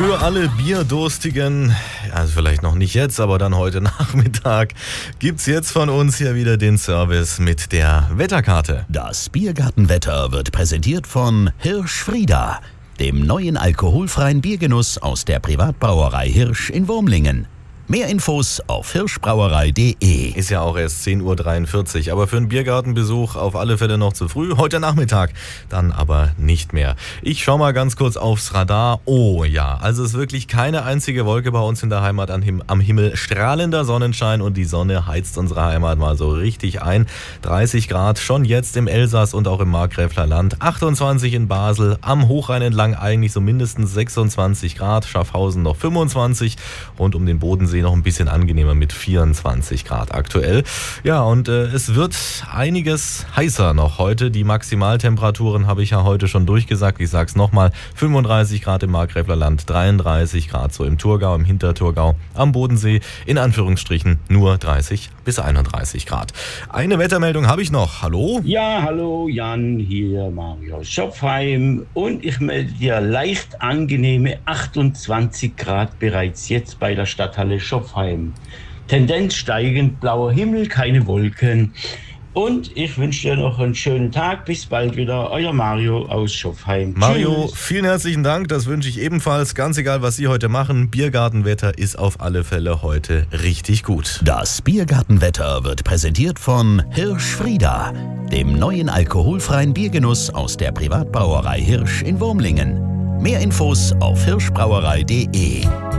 Für alle Bierdurstigen, also vielleicht noch nicht jetzt, aber dann heute Nachmittag, gibt's jetzt von uns hier wieder den Service mit der Wetterkarte. Das Biergartenwetter wird präsentiert von Hirsch-Frieda, dem neuen alkoholfreien Biergenuss aus der Privatbrauerei Hirsch in Wurmlingen. Mehr Infos auf hirschbrauerei.de. Ist ja auch erst 10.43 Uhr, aber für einen Biergartenbesuch auf alle Fälle noch zu früh. Heute Nachmittag dann aber nicht mehr. Ich schau mal ganz kurz aufs Radar. Oh ja, also es ist wirklich keine einzige Wolke bei uns in der Heimat am Himmel. Strahlender Sonnenschein und die Sonne heizt unsere Heimat mal so richtig ein. 30 Grad schon jetzt im Elsass und auch im Markgräfler Land. 28 in Basel, am Hochrhein entlang eigentlich so mindestens 26 Grad. Schaffhausen noch 25, rund um den Bodensee noch ein bisschen angenehmer mit 24 Grad aktuell. Ja, und es wird einiges heißer noch heute. Die Maximaltemperaturen habe ich ja heute schon durchgesagt. Ich sage es nochmal. 35 Grad im Markgräfler Land, 33 Grad so im Thurgau, im Hinterthurgau, am Bodensee. In Anführungsstrichen nur 30 bis 31 Grad. Eine Wettermeldung habe ich noch. Hallo? Ja, hallo Jan, hier Mario Schopfheim und ich melde dir leicht angenehme 28 Grad bereits jetzt bei der Stadthalle Schopfheim. Tendenz steigend, blauer Himmel, keine Wolken. Und ich wünsche dir noch einen schönen Tag. Bis bald wieder, euer Mario aus Schopfheim. Mario, Tschüss. vielen herzlichen Dank. Das wünsche ich ebenfalls. Ganz egal, was Sie heute machen. Biergartenwetter ist auf alle Fälle heute richtig gut. Das Biergartenwetter wird präsentiert von Hirsch-Frieda, dem neuen alkoholfreien Biergenuss aus der Privatbrauerei Hirsch in Wurmlingen. Mehr Infos auf hirschbrauerei.de.